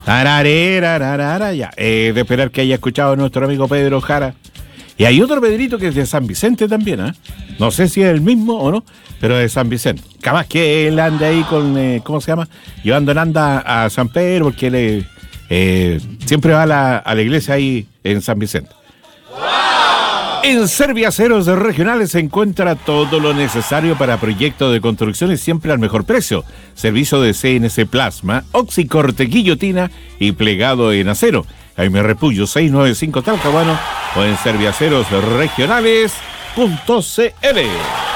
Tararerararara, ya. De esperar que haya escuchado a nuestro amigo Pedro Jara. Y hay otro Pedrito que es de San Vicente también, ¿eh? No sé si es el mismo o no, pero de San Vicente. Capaz que él ande ahí con, ¿cómo se llama? Llevando en anda a San Pedro, porque él siempre va a la iglesia ahí en San Vicente. En Serviaceros Regionales se encuentra todo lo necesario para proyectos de construcciones siempre al mejor precio. Servicio de CNC Plasma, oxicorte, guillotina y plegado en acero. Jaime Repullo 695 Talcahuano o en serviacerosregionales.cl.